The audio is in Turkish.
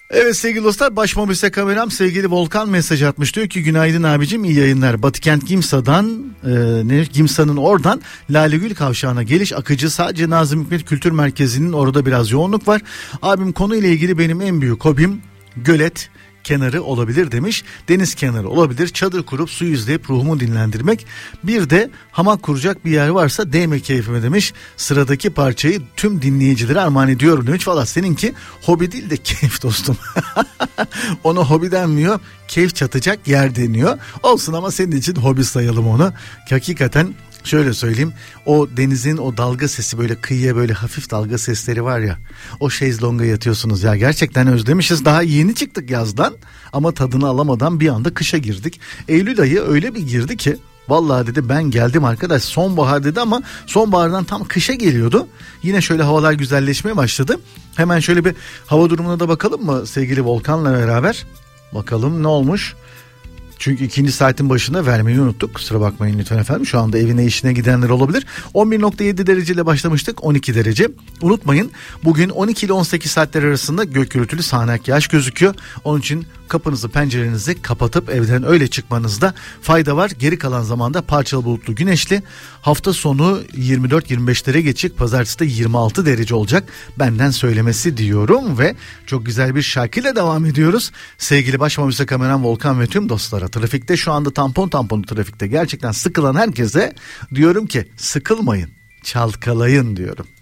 Evet sevgili dostlar, baş mobilse kameram sevgili Volkan mesaj atmış, diyor ki günaydın abicim, iyi yayınlar. Batıkent Gimsa'dan Gimsa'nın oradan Lalegül Kavşağı'na geliş akıcı, sadece Nazım Hikmet Kültür Merkezi'nin orada biraz yoğunluk var. Abim konuyla ilgili benim en büyük hobim gölet kenarı olabilir demiş. Deniz kenarı olabilir. Çadır kurup su izleyip ruhumu dinlendirmek. Bir de hamak kuracak bir yer varsa değme keyfime demiş. Sıradaki parçayı tüm dinleyicilere armağan ediyorum demiş. Valla seninki hobi değil de keyif dostum. Ona hobi denmiyor. Keyif çatacak yer deniyor. Olsun ama senin için hobi sayalım onu. Hakikaten şöyle söyleyeyim, o denizin o dalga sesi, böyle kıyıya böyle hafif dalga sesleri var ya, o şezlonga yatıyorsunuz ya, gerçekten özlemişiz. Daha yeni çıktık yazdan ama tadını alamadan bir anda kışa girdik. Eylül ayı öyle bir girdi ki vallahi dedi ben geldim arkadaş, sonbahar dedi ama sonbahardan tam kışa geliyordu. Yine şöyle havalar güzelleşmeye başladı. Hemen şöyle bir hava durumuna da bakalım mı sevgili Volkan'la beraber? Bakalım ne olmuş? Çünkü ikinci saatin başında vermeyi unuttuk. Kusura bakmayın lütfen efendim. Şu anda evine işine gidenler olabilir. 11.7 dereceyle başlamıştık. 12 derece. Unutmayın, bugün 12 ile 18 saatler arasında gök gürültülü sağanak yağış gözüküyor. Onun için kapınızı pencerenizi kapatıp evden öyle çıkmanızda fayda var. Geri kalan zamanda parçalı bulutlu güneşli. Hafta sonu 24-25'lere geçecek. Pazartesi de 26 derece olacak. Benden söylemesi diyorum ve çok güzel bir şarkıyla devam ediyoruz. Sevgili başmobilse kameram Volkan ve tüm dostlara, trafikte şu anda tampon trafikte gerçekten sıkılan herkese diyorum ki sıkılmayın, çalkalayın diyorum.